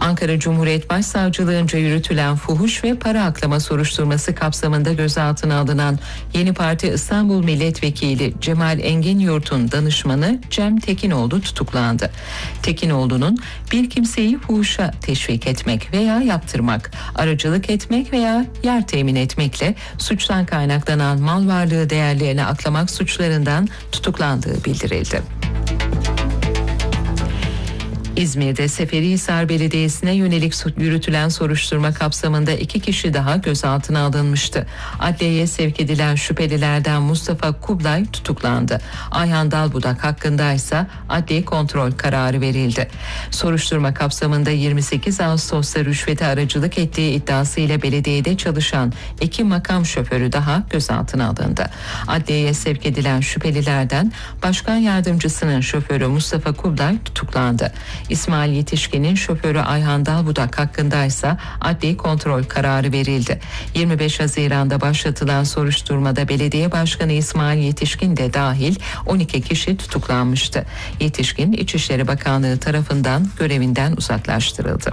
Ankara Cumhuriyet Başsavcılığınca yürütülen fuhuş ve para aklama soruşturması kapsamında gözaltına alınan Yeni Parti İstanbul Milletvekili Cemal Enginyurt'un danışmanı Cem Tekinoğlu tutuklandı. Tekinoğlu'nun bir kimseyi fuhuşa teşvik etmek veya yaptırmak, aracılık etmek veya yer temin etmekle suçtan kaynaklanan mal varlığı değerlerini aklamak suçlarından tutuklandığı bildirildi. İzmir'de Seferihisar Belediyesi'ne yönelik yürütülen soruşturma kapsamında 2 kişi daha gözaltına alınmıştı. Adliyeye sevk edilen şüphelilerden Mustafa Kublay tutuklandı. Ayhan Dalbudak hakkında ise adli kontrol kararı verildi. Soruşturma kapsamında 28 Ağustos'ta rüşvete aracılık ettiği iddiasıyla belediyede çalışan 2 makam şoförü daha gözaltına alındı. Adliyeye sevk edilen şüphelilerden başkan yardımcısının şoförü Mustafa Kublay tutuklandı. İsmail Yetişkin'in şoförü Ayhan Dalbudak hakkındaysa adli kontrol kararı verildi. 25 Haziran'da başlatılan soruşturmada belediye başkanı İsmail Yetişkin de dahil 12 kişi tutuklanmıştı. Yetişkin İçişleri Bakanlığı tarafından görevinden uzaklaştırıldı.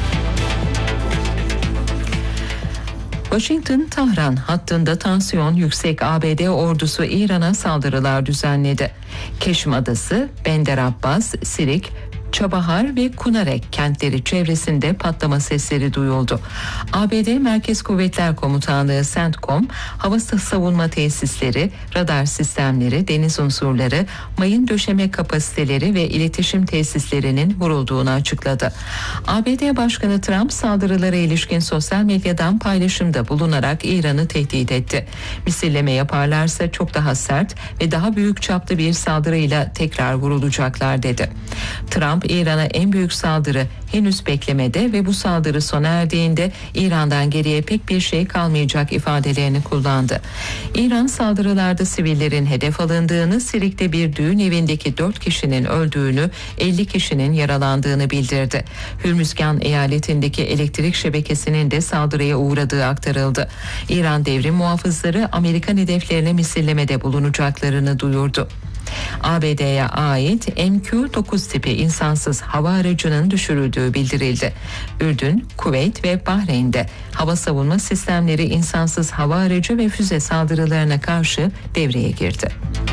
Washington-Tahran hattında tansiyon yüksek. ABD ordusu İran'a saldırılar düzenledi. Keşm Adası, Bender Abbas, Sirik, Çabahar ve Kunarek kentleri çevresinde patlama sesleri duyuldu. ABD Merkez Kuvvetler Komutanlığı CENTCOM, hava savunma tesisleri, radar sistemleri, deniz unsurları, mayın döşeme kapasiteleri ve iletişim tesislerinin vurulduğunu açıkladı. ABD Başkanı Trump saldırılara ilişkin sosyal medyadan paylaşımda bulunarak İran'ı tehdit etti. Misilleme yaparlarsa çok daha sert ve daha büyük çaplı bir saldırıyla tekrar vurulacaklar dedi. Trump, İran'a en büyük saldırı henüz beklemede ve bu saldırı sona erdiğinde İran'dan geriye pek bir şey kalmayacak ifadelerini kullandı. İran saldırılarda sivillerin hedef alındığını, Sirik'te bir düğün evindeki 4 kişinin öldüğünü, 50 kişinin yaralandığını bildirdi. Hürmüzgan eyaletindeki elektrik şebekesinin de saldırıya uğradığı aktarıldı. İran devrim muhafızları Amerikan hedeflerine misillemede bulunacaklarını duyurdu. ABD'ye ait MQ-9 tipi insansız hava aracının düşürüldüğü bildirildi. Ürdün, Kuveyt ve Bahreyn'de hava savunma sistemleri insansız hava aracı ve füze saldırılarına karşı devreye girdi.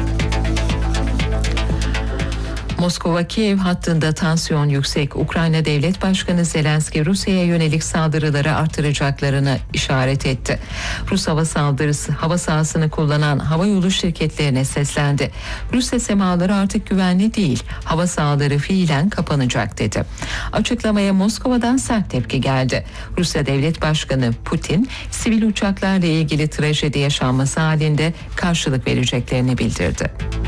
Moskova-Kiev hattında tansiyon yüksek. Ukrayna Devlet Başkanı Zelenski Rusya'ya yönelik saldırıları artıracaklarını işaret etti. Rus hava sahasını kullanan havayolu şirketlerine seslendi. Rusya semaları artık güvenli değil. Hava sahaları fiilen kapanacak dedi. Açıklamaya Moskova'dan sert tepki geldi. Rusya Devlet Başkanı Putin, sivil uçaklarla ilgili trajedi yaşanması halinde karşılık vereceklerini bildirdi.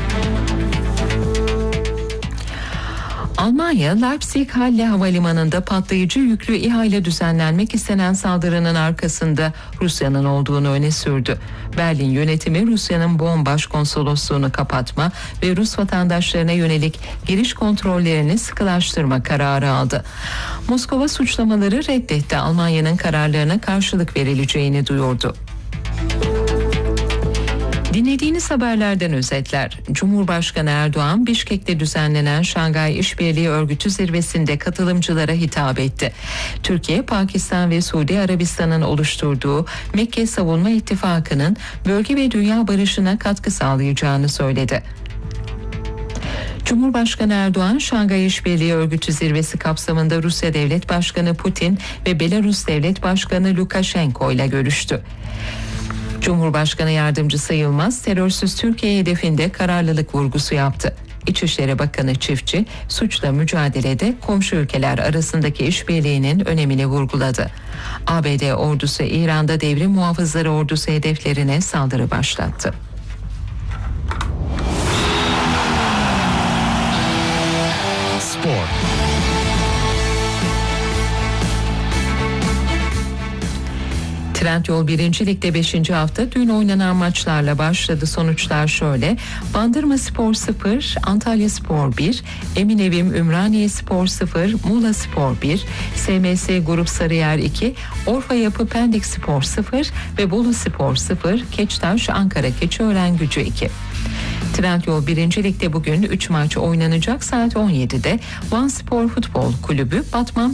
Almanya, Leipzig-Halle Havalimanı'nda patlayıcı yüklü İHA ile düzenlenmek istenen saldırının arkasında Rusya'nın olduğunu öne sürdü. Berlin yönetimi Rusya'nın Bonn başkonsolosluğunu kapatma ve Rus vatandaşlarına yönelik giriş kontrollerini sıkılaştırma kararı aldı. Moskova suçlamaları reddetti. Almanya'nın kararlarına karşılık verileceğini duyurdu. Dinlediğiniz haberlerden özetler. Cumhurbaşkanı Erdoğan, Bişkek'te düzenlenen Şangay İşbirliği Örgütü zirvesinde katılımcılara hitap etti. Türkiye, Pakistan ve Suudi Arabistan'ın oluşturduğu Mekke Savunma İttifakı'nın bölge ve dünya barışına katkı sağlayacağını söyledi. Cumhurbaşkanı Erdoğan, Şangay İşbirliği Örgütü zirvesi kapsamında Rusya Devlet Başkanı Putin ve Belarus Devlet Başkanı Lukashenko ile görüştü. Cumhurbaşkanı Yardımcısı Yılmaz, terörsüz Türkiye hedefinde kararlılık vurgusu yaptı. İçişleri Bakanı Çiftçi, suçla mücadelede komşu ülkeler arasındaki işbirliğinin önemini vurguladı. ABD ordusu İran'da devrim muhafızları ordusu hedeflerine saldırı başlattı. Spor. Trendyol 1. Lig'de 5. hafta dün oynanan maçlarla başladı. Sonuçlar şöyle: Bandırmaspor 0, Antalyaspor 1, Eminevim Ümraniyespor 0, Muğlaspor 1, SMS Grup Sarıyer 2, Orfa Yapı Pendikspor 0 ve Boluspor 0, Keçtaş Ankara Keçiören-Gücü 2. Trendyol 1. Lig'de bugün 3 maç oynanacak. Saat 17'de Vanspor Futbol Kulübü Batman